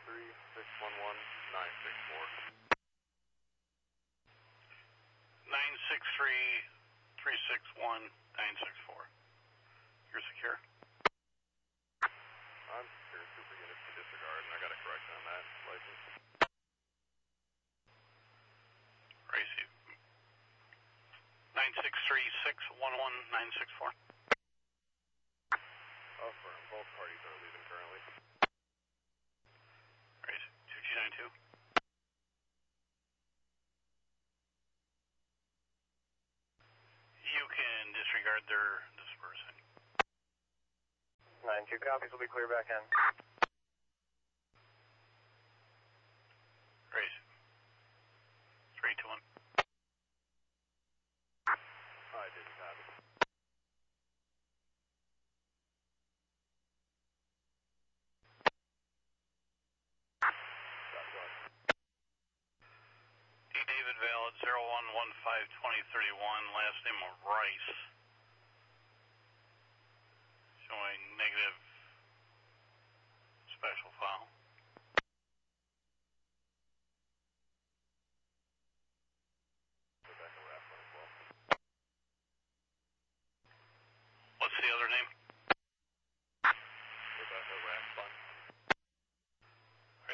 963-611-964. You're secure? I'm secure. Super units to disregard, and I got a correction on that license. Racy. 963-611-964. Affirm. Both parties are leaving currently. Racy. 2G92. You can disregard their dispersing. 9-2 copies, will be clear back in. Racy. 321. I didn't copy. Stop going. D. David Valid, 0115-2031, last name of Rice.